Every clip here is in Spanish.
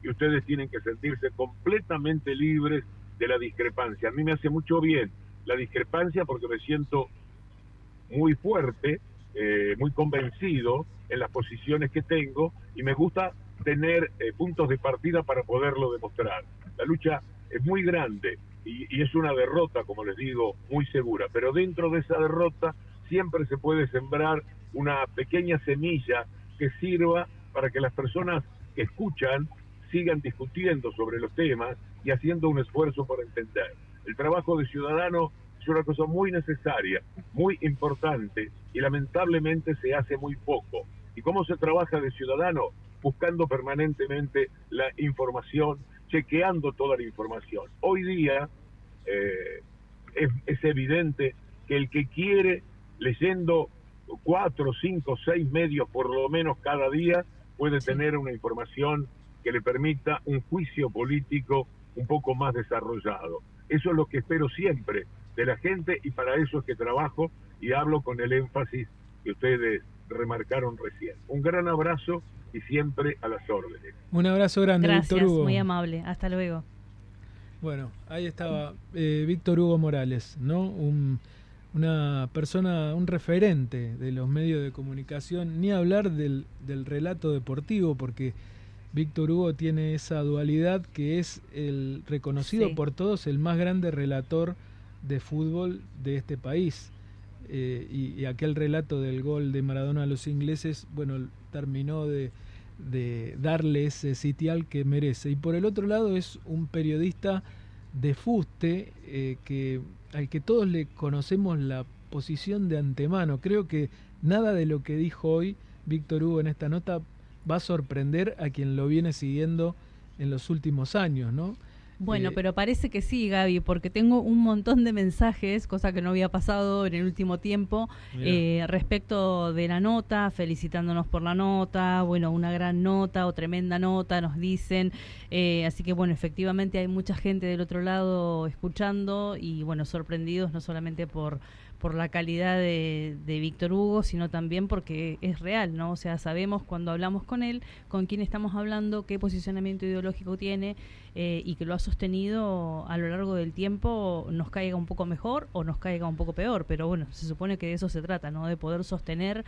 y ustedes tienen que sentirse completamente libres de la discrepancia. A mí me hace mucho bien la discrepancia porque me siento muy fuerte, muy convencido en las posiciones que tengo y me gusta tener puntos de partida para poderlo demostrar. La lucha es muy grande y es una derrota, como les digo, muy segura, pero dentro de esa derrota siempre se puede sembrar una pequeña semilla que sirva para que las personas que escuchan sigan discutiendo sobre los temas y haciendo un esfuerzo por entender. El trabajo de ciudadano es una cosa muy necesaria, muy importante y lamentablemente se hace muy poco. ¿Y cómo se trabaja de ciudadano? Buscando permanentemente la información, chequeando toda la información. Hoy día es evidente que el que quiere, leyendo 4, 5, 6 medios por lo menos cada día, puede tener una información que le permita un juicio político un poco más desarrollado. Eso es lo que espero siempre de la gente y para eso es que trabajo y hablo con el énfasis que ustedes remarcaron recién. Un gran abrazo y siempre a las órdenes. Un abrazo grande, Víctor Hugo. Gracias, muy amable. Hasta luego. Bueno, ahí estaba Víctor Hugo Morales, ¿no? Una persona, un referente de los medios de comunicación, ni hablar del relato deportivo, porque Víctor Hugo tiene esa dualidad que es el reconocido por todos el más grande relator de fútbol de este país. Y aquel relato del gol de Maradona a los ingleses, bueno, terminó de darle ese sitial que merece. Y por el otro lado es un periodista de fuste al que todos le conocemos la posición de antemano. Creo que nada de lo que dijo hoy Víctor Hugo en esta nota va a sorprender a quien lo viene siguiendo en los últimos años, ¿no? Bueno, pero parece que sí, Gaby, porque tengo un montón de mensajes, cosa que no había pasado en el último tiempo, respecto de la nota, felicitándonos por la nota, bueno, una gran nota o tremenda nota, nos dicen, así que bueno, efectivamente hay mucha gente del otro lado escuchando y bueno, sorprendidos no solamente por la calidad de Víctor Hugo, sino también porque es real, ¿no? O sea, sabemos cuando hablamos con él, con quién estamos hablando, qué posicionamiento ideológico tiene y que lo ha sostenido a lo largo del tiempo, nos caiga un poco mejor o nos caiga un poco peor, pero bueno, se supone que de eso se trata, ¿no? De poder sostener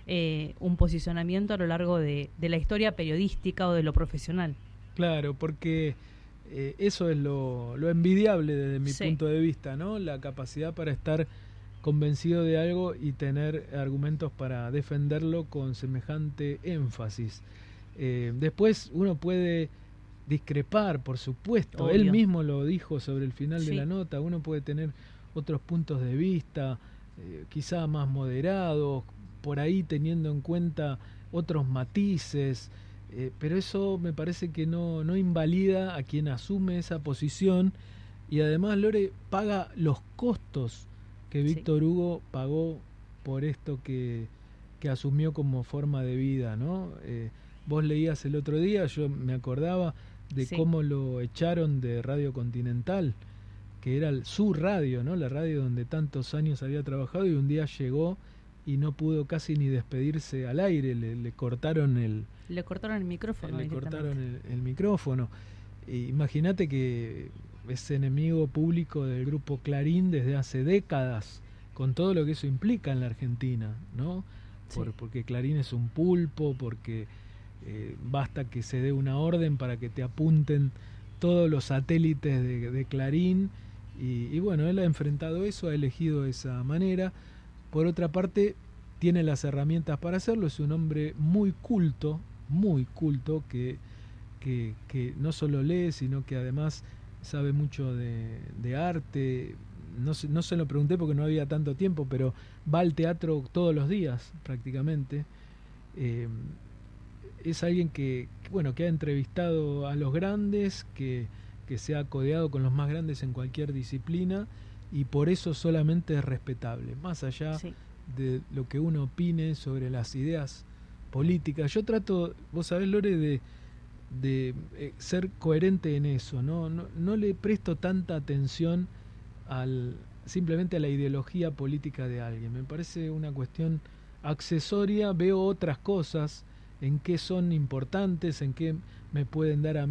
un posicionamiento a lo largo de la historia periodística o de lo profesional. Claro, porque eso es lo envidiable desde mi punto de vista, ¿no? La capacidad para estar convencido de algo y tener argumentos para defenderlo con semejante énfasis. Después uno puede discrepar, por supuesto. Obvio. Él mismo lo dijo sobre el final de la nota. Uno puede tener otros puntos de vista, quizá más moderados, por ahí teniendo en cuenta otros matices, pero eso me parece que no invalida a quien asume esa posición y además, Lore, paga los costos que Víctor Hugo pagó por esto que asumió como forma de vida, ¿no? Vos leías el otro día, yo me acordaba de cómo lo echaron de Radio Continental, que era su radio, ¿no? La radio donde tantos años había trabajado, y un día llegó y no pudo casi ni despedirse al aire, le cortaron el micrófono. Le cortaron el micrófono. Imagínate que es enemigo público del grupo Clarín desde hace décadas, con todo lo que eso implica en la Argentina, ¿no? Porque Clarín es un pulpo, porque basta que se dé una orden para que te apunten todos los satélites de Clarín, y bueno, él ha enfrentado eso, ha elegido esa manera. Por otra parte, tiene las herramientas para hacerlo, es un hombre muy culto, que no solo lee, sino que además sabe mucho de arte. No se lo pregunté porque no había tanto tiempo, pero va al teatro todos los días prácticamente. Es alguien que ha entrevistado a los grandes, que se ha codeado con los más grandes en cualquier disciplina, y por eso solamente es respetable, más allá de lo que uno opine sobre las ideas políticas. Yo trato, vos sabés, Lore, de ser coherente en eso, no le presto tanta atención simplemente a la ideología política de alguien. Me parece una cuestión accesoria, veo otras cosas en qué son importantes, en qué me pueden dar a